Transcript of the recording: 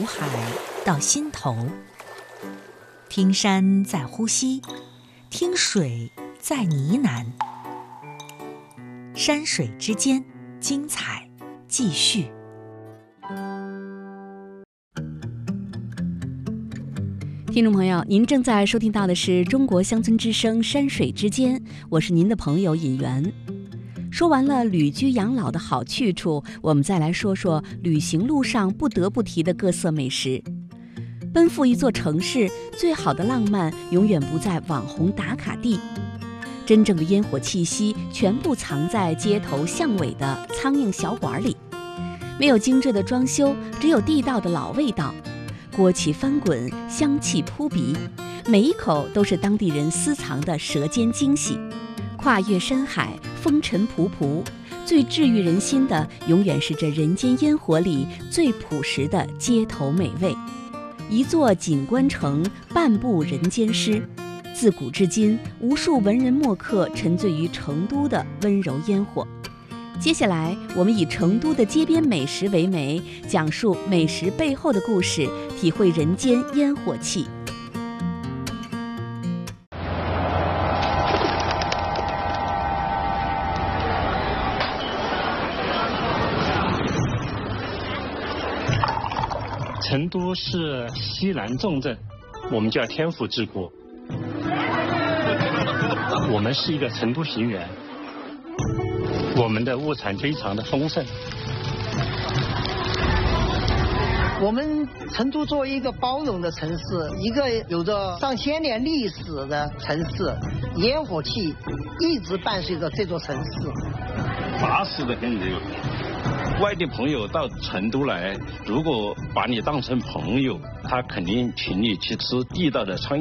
海到心头，听山在呼吸，听水在呢喃。山水之间，精彩继续。 听众朋友，您正在收听到的是中国乡村之声山水之间，我是您的朋友尹媛。说完了旅居养老的好去处，我们再来说说旅行路上不得不提的各色美食。奔赴一座城市，最好的浪漫永远不在网红打卡地，真正的烟火气息全部藏在街头巷尾的苍蝇小馆里。没有精致的装修，只有地道的老味道，锅气翻滚，香气扑鼻，每一口都是当地人私藏的舌尖惊喜。跨越山海，风尘仆仆，最治愈人心的永远是这人间烟火里最朴实的街头美味。一座锦官城，半部人间诗。自古至今，无数文人墨客沉醉于成都的温柔烟火。接下来，我们以成都的街边美食为媒，讲述美食背后的故事，体会人间烟火气。 成都是西南重镇，我们叫天府之国。我们是一个成都平原，我们的物产非常的丰盛。 我们成都作为一个包容的城市，一个有着上千年历史的城市，烟火气一直伴随着这座城市。 扎实的很热。外地朋友到成都来，如果把你当成朋友，他肯定请你去吃地道的川